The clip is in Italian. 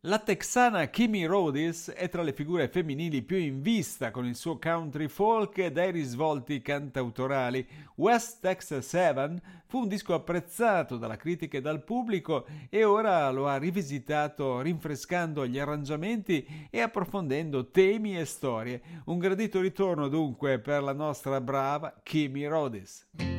La texana Kimi Rhodes è tra le figure femminili più in vista con il suo country folk dai risvolti cantautorali. West Texas Heaven fu un disco apprezzato dalla critica e dal pubblico e ora lo ha rivisitato rinfrescando gli arrangiamenti e approfondendo temi e storie. Un gradito ritorno dunque per la nostra brava Kimi Rhodes.